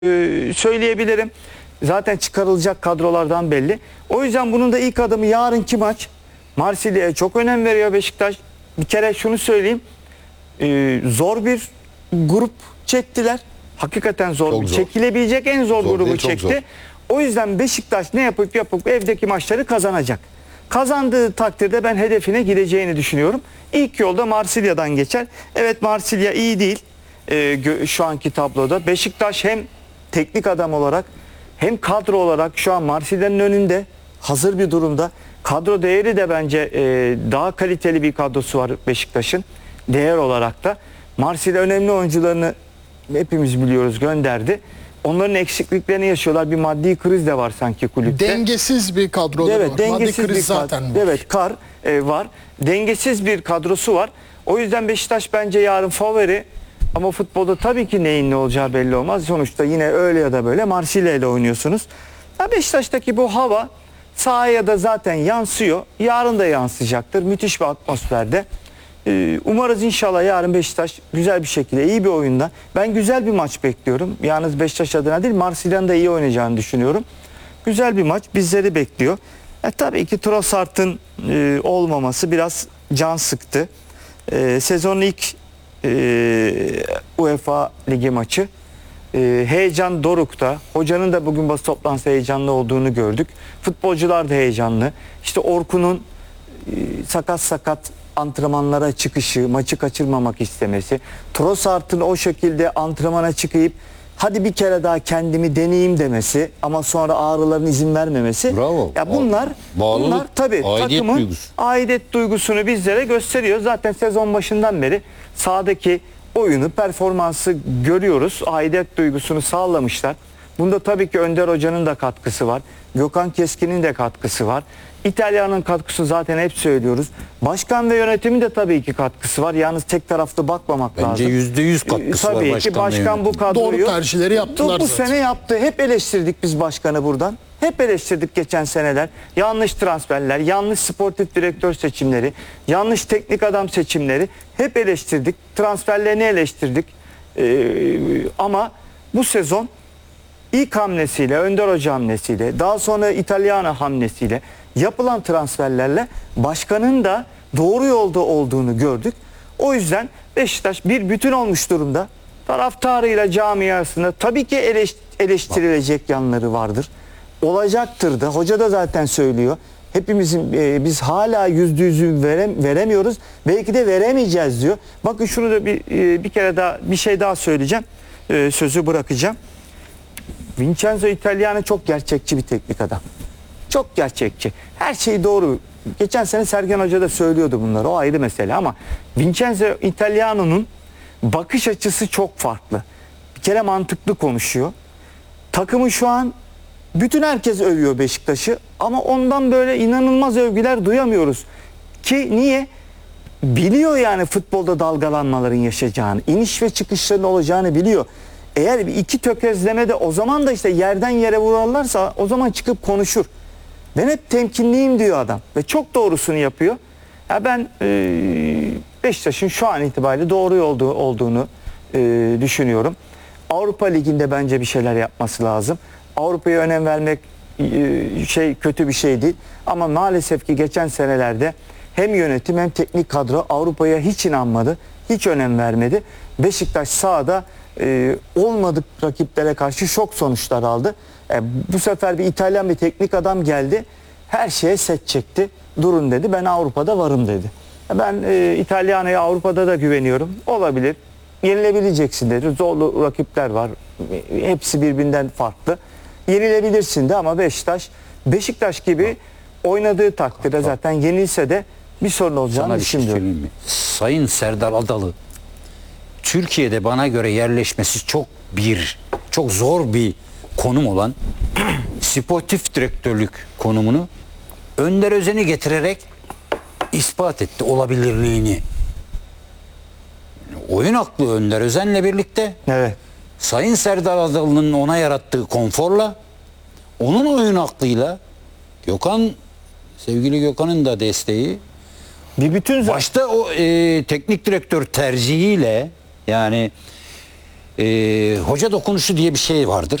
söyleyebilirim. Zaten çıkarılacak kadrolardan belli. O yüzden bunun da ilk adımı yarınki maç. Marsilya'ya çok önem veriyor Beşiktaş. Bir kere şunu söyleyeyim. Zor bir grup çektiler. Hakikaten zor. Çok zor. Çekilebilecek en zor grubu değil, çok çekti. zor. O yüzden Beşiktaş ne yapıp evdeki maçları kazanacak. Kazandığı takdirde ben hedefine gideceğini düşünüyorum. İlk yolda Marsilya'dan geçer. Evet, Marsilya iyi değil şu anki tabloda. Beşiktaş hem teknik adam olarak hem kadro olarak şu an Marsilya'nın önünde hazır bir durumda. Kadro değeri de bence daha kaliteli bir kadrosu var Beşiktaş'ın. Değer olarak da. Marsilya önemli oyuncularını hepimiz biliyoruz gönderdi. Onların eksikliklerini yaşıyorlar. Bir maddi kriz de var sanki kulüpte. Dengesiz bir kadroları Evet, var. dengesiz Maddi kriz bir zaten var. Evet, var. Dengesiz bir kadrosu var. O yüzden Beşiktaş bence yarın favori. Ama futbolda tabii ki neyin ne olacağı belli olmaz. Sonuçta yine öyle ya da böyle Marsilya ile oynuyorsunuz. Ya Beşiktaş'taki bu hava sahaya da zaten yansıyor. Yarın da yansıyacaktır. Müthiş bir atmosferde. Umarız inşallah yarın Beşiktaş güzel bir şekilde, iyi bir oyunda. Ben güzel bir maç bekliyorum. Yalnız Beşiktaş adına değil, Marsilya'nın da iyi oynayacağını düşünüyorum. Güzel bir maç bizleri bekliyor. Tabii ki Trossard'ın olmaması biraz can sıktı. Sezonun ilk UEFA Ligi maçı. Heyecan dorukta. Hocanın da bugün basın toplantısı heyecanlı olduğunu gördük. Futbolcular da heyecanlı. İşte Orkun'un sakat antrenmanlara çıkışı, maçı kaçırmamak istemesi. Trossard'ın o şekilde antrenmana çıkıp hadi bir kere daha kendimi deneyeyim demesi ama sonra ağrıların izin vermemesi. Bravo. Ya bunlar tabii takımın aidiyet duygusunu bizlere gösteriyor. Zaten sezon başından beri sahadaki oyunu, performansı görüyoruz. Aidiyet duygusunu sağlamışlar. Bunda tabii ki Önder Hoca'nın da katkısı var. Gökhan Keskin'in de katkısı var. İtalya'nın katkısı zaten hep söylüyoruz. Başkan ve yönetimin de tabii ki katkısı var. Yalnız tek taraflı bakmamak lazım. Bence %100 katkısı var tabii ki başkan bu kadroyu doğru tercihleri yaptılar bu zaten. sene yaptı. Hep eleştirdik biz başkanı buradan. Hep eleştirdik geçen seneler. Yanlış transferler, yanlış sportif direktör seçimleri, yanlış teknik adam seçimleri hep eleştirdik. Transferlerini eleştirdik. Ama bu sezon İlk hamlesiyle, Önder Hoca hamlesiyle, daha sonra İtalyan hamlesiyle yapılan transferlerle başkanın da doğru yolda olduğunu gördük. O yüzden Beşiktaş bir bütün olmuş durumda. Taraftarıyla camiasında tabii ki eleştirilecek yanları vardır. Olacaktır da. Hoca da zaten söylüyor. Hepimizin biz hala %100'ü veremiyoruz. Belki de veremeyeceğiz diyor. Bakın şunu da bir kere daha bir şey daha söyleyeceğim. Sözü bırakacağım. Vincenzo Italiano çok gerçekçi bir teknik adam. Çok gerçekçi. Her şey doğru. Geçen sene Sergen Hoca da söylüyordu bunları. O ayrı mesele ama Vincenzo Italiano'nun bakış açısı çok farklı. Bir kere mantıklı konuşuyor. Takımı şu an bütün herkes övüyor Beşiktaş'ı ama ondan böyle inanılmaz övgüler duyamıyoruz. Ki niye? Biliyor yani futbolda dalgalanmaların yaşayacağını, iniş ve çıkışların olacağını biliyor. Eğer bir iki tökezleme de o zaman da işte yerden yere vurarlarsa o zaman çıkıp konuşur. Ben hep temkinliyim diyor adam ve çok doğrusunu yapıyor. Ya ben Beşiktaş'ın şu an itibariyle doğru yolda olduğunu düşünüyorum. Avrupa Ligi'nde bence bir şeyler yapması lazım. Avrupa'ya önem vermek kötü bir şey değil. Ama maalesef ki geçen senelerde hem yönetim hem teknik kadro Avrupa'ya hiç inanmadı. Hiç önem vermedi. Beşiktaş sahada olmadık rakiplere karşı şok sonuçlar aldı. Bu sefer bir İtalyan bir teknik adam geldi. Her şeye set çekti. Durun dedi. Ben Avrupa'da varım dedi. Ben İtalyana'ya Avrupa'da da güveniyorum. Olabilir. Yenilebileceksin dedi. Zorlu rakipler var. Hepsi birbirinden farklı. Yenilebilirsin de ama Beşiktaş gibi oynadığı takdirde zaten yenilse de bir sorun olacağını düşünmüyorum. Sayın Serdar Adalı Türkiye'de bana göre yerleşmesi çok zor bir konum olan sportif direktörlük konumunu Önder Özen'i getirerek ispat etti olabilirliğini. Oyun aklı Önder Özen'le birlikte Sayın Serdar Adalı'nın ona yarattığı konforla onun oyun aklıyla sevgili Gökhan'ın da desteği bir bütün başta o teknik direktör tercihiyle yani hoca dokunuşu diye bir şey vardır.